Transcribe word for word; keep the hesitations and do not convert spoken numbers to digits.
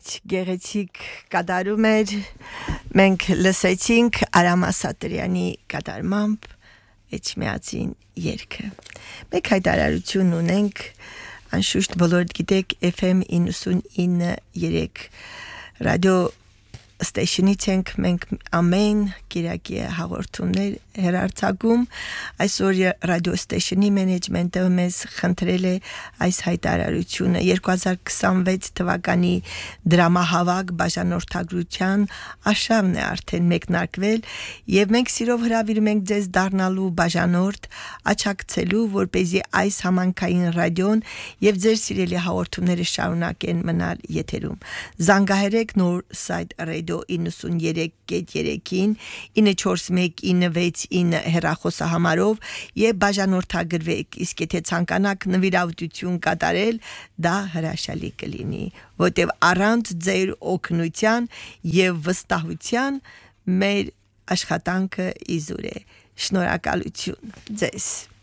մեջ գեղեցիկ կատարում էր, մենք լսեցինք Արամ Ասատրյանի կատարմամբ Էջմիածին երգը։ Մեկ հայտարարություն ունենք, անշուշտ բոլորդ գիտեք F M իննսունինը երեք ռադիո ստեյշնից ենք մենք ամեն կիրակի հաղորդումներ հեռարձակում այսօր ռադիո ստեյշնի մենեջմենտը մեզ խնդրել է այս հայտարարությունը երկու հազար քսանվեց թվականի դրամահավաք բաժանորդագրության արշավն է արդեն մեկնարկվել եւ մենք սիրով հրավիրում ենք ձեզ դառնալու բաժանորդ աչակցելու որպեսզի այս համանքային ռադիոն եւ ձեր սիրելի հաղորդումները շարունակեն մնալ եթերում զանգահարեք նոր site radio իննսունյերեք կետ երեքին ինը չորս մեկ ինը վեց ինը հեռախոսահամարով եւ բաժանորդագրվեք իսկ եթե ցանկանաք նվիրատվություն կատարել դա հրաշալի կլինի որտեւ առանց ձեր օգնության եւ վստահության մեր աշխատանքը իզուր է շնորհակալություն ձեզ